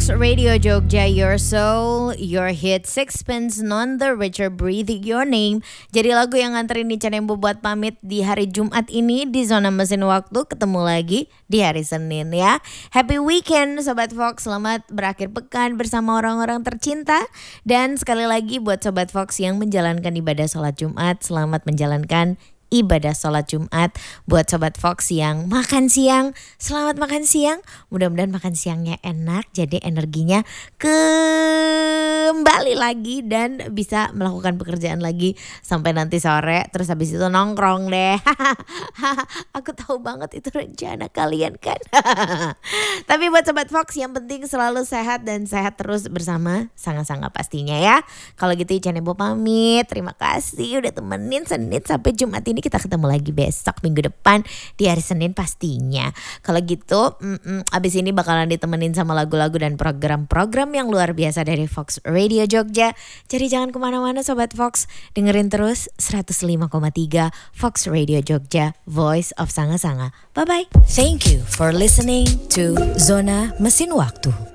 Fox Radio Jogja, your soul, your hit, sixpence, none the richer, breathe your name. Jadi lagu yang nganterin Nica Nembo buat pamit di hari Jumat ini di Zona Mesin Waktu. Ketemu lagi di hari Senin ya. Happy weekend Sobat Fox, selamat berakhir pekan bersama orang-orang tercinta. Dan sekali lagi buat Sobat Fox yang menjalankan ibadah sholat Jumat, selamat menjalankan ibadah sholat Jumat. Buat Sobat Fox yang makan siang, selamat makan siang. Mudah-mudahan makan siangnya enak, jadi energinya kembali lagi dan bisa melakukan pekerjaan lagi sampai nanti sore. Terus habis itu nongkrong deh. Aku tahu banget itu rencana kalian kan. Tapi buat Sobat Fox yang penting selalu sehat dan sehat terus bersama Sanga-Sanga pastinya ya. Kalau gitu Ica Nembo pamit. Terima kasih udah temenin Senin sampai Jumat ini. Kita ketemu lagi besok minggu depan di hari Senin pastinya. Kalau gitu abis ini bakalan ditemenin sama lagu-lagu dan program-program yang luar biasa dari Fox Radio Jogja. Jadi jangan kemana-mana Sobat Fox, dengerin terus 105,3 Fox Radio Jogja, Voice of Sanga-Sanga. Bye-bye. Thank you for listening to Zona Mesin Waktu.